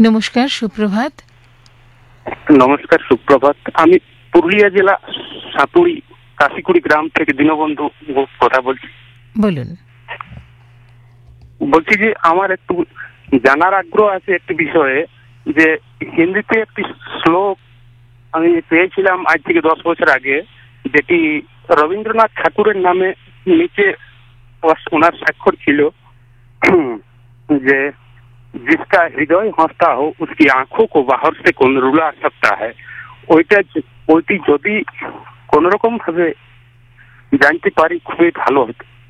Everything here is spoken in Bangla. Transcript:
নমস্কার, সুপ্রভাত। নমস্কার, সুপ্রভাত। আমি পুরুলিয়া জেলা সাতুরি কাশিকুড়ি গ্রাম থেকে দীনবন্ধু কথা বলছি। বলুন। বলছি যে আমার একটু জানার আগ্রহ আছে একটি বিষয়ে, যে হিন্দিতে একটি শ্লোক আমি পেয়েছিলাম আজ থেকে 10 বছর আগে, যেটি রবীন্দ্রনাথ ঠাকুরের নামে নিচে ওনার স্বাক্ষর ছিল, যে जिसका हृदय हंसता हो उसकी आंखों को बाहर से कौन रुला सकता है। ওইটি যদি কোন রকম ভাবে জানতে পারি খুবই ভালো হতো।